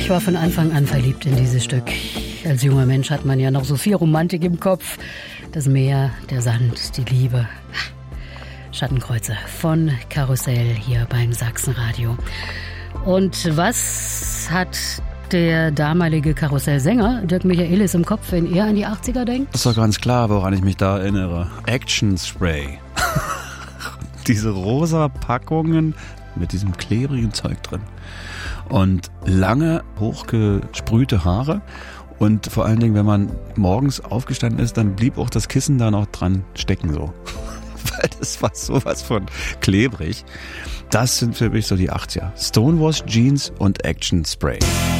Ich war von Anfang an verliebt in dieses Stück. Als junger Mensch hat man ja noch so viel Romantik im Kopf. Das Meer, der Sand, die Liebe. Schattenkreuze von Karussell hier beim Sachsenradio. Und was hat der damalige Karussellsänger Dirk Michaelis im Kopf, wenn er an die 80er denkt? Das ist doch ganz klar, woran ich mich da erinnere. Action Spray. Diese rosa Packungen mit diesem klebrigen Zeug drin. Und lange, hochgesprühte Haare. Und vor allen Dingen, wenn man morgens aufgestanden ist, dann blieb auch das Kissen da noch dran stecken so. Weil das war sowas von klebrig. Das sind für mich so die 80er. Stonewash Jeans und Action Spray.